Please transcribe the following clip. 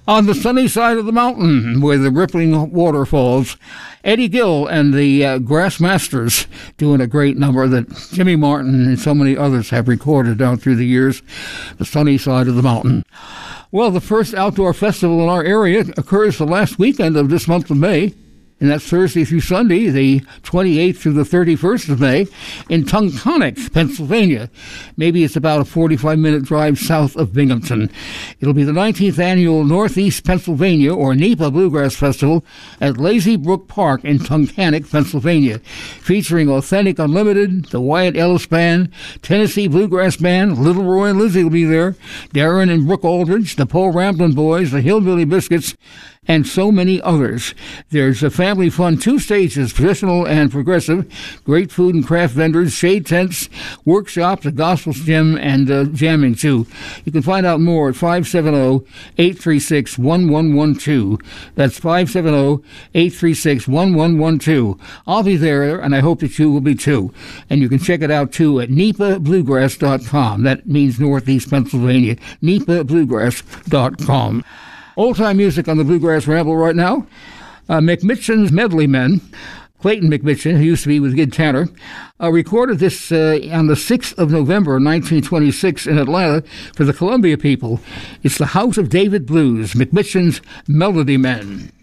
On the sunny side of the mountain where the rippling water falls, Eddie Gill and the Grassmasters doing a great number that Jimmy Martin and so many others have recorded down through the years, the sunny side of the mountain. Well, the first outdoor festival in our area occurs the last weekend of this month of May, and that's Thursday through Sunday, the 28th through the 31st of May, in Tunkhannock, Pennsylvania. Maybe it's about a 45-minute drive south of Binghamton. It'll be the 19th annual Northeast Pennsylvania, or NEPA Bluegrass Festival, at Lazy Brook Park in Tunkhannock, Pennsylvania, featuring Authentic Unlimited, the Wyatt Ellis Band, Tennessee Bluegrass Band, Little Roy and Lizzie will be there, Darren and Brooke Aldridge, the Paul Ramblin' Boys, the Hillbilly Biscuits, and so many others. There's a family fun 2 stages, traditional and progressive, great food and craft vendors, shade tents, workshops, a gospel gym, and jamming too. You can find out more at 570-836-1112. That's 570-836-1112. I'll be there, and I hope that you will be too. And you can check it out too at NEPABluegrass.com. That means Northeast Pennsylvania. NEPABluegrass.com. Old-time music on the Bluegrass Ramble right now. McMitchen's Medley Men, Clayton McMitchen, who used to be with Gid Tanner, recorded this on the 6th of November, 1926, in Atlanta for the Columbia people. It's the House of David Blues, McMitchen's Melody Men.